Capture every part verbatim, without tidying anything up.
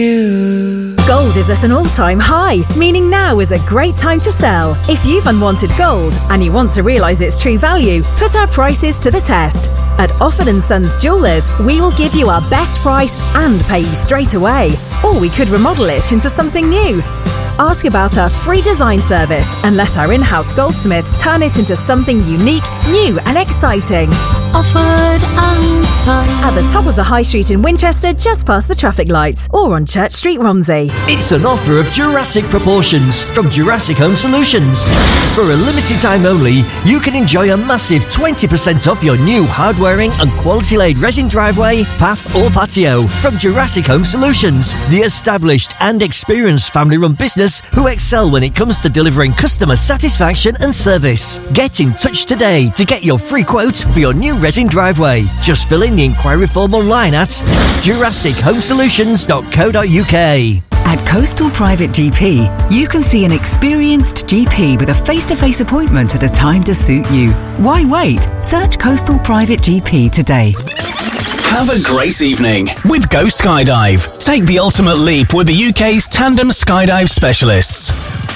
Gold is at an all-time high, meaning now is a great time to sell. If you've unwanted gold and you want to realise its true value, put our prices to the test. At Offord and Sons Jewellers, we will give you our best price and pay you straight away. Or we could remodel it into something new. Ask about our free design service and let our in-house goldsmiths turn it into something unique, new and exciting. Offord and Sons. At the top of the High Street in Winchester, just past the traffic lights, or on Church Street, Romsey. It's an offer of Jurassic proportions from Jurassic Home Solutions. For a limited time only, you can enjoy a massive twenty percent off your new hard-wearing and quality-laid resin driveway, path or patio from Jurassic Home Solutions, the established and experienced family-run business who excel when it comes to delivering customer satisfaction and service. Get in touch today to get your free quote for your new resin driveway. Just fill in the inquiry form online at jurassic home solutions dot co dot uk. At Coastal Private G P, you can see an experienced G P with a face-to-face appointment at a time to suit you. Why wait? Search Coastal Private G P today. Have a great evening with Go Skydive. Take the ultimate leap with the U K's tandem skydive specialists.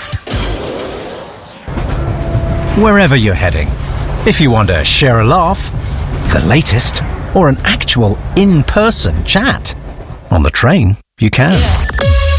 Wherever you're heading, if you want to share a laugh, the latest, or an actual in-person chat, on the train, you can.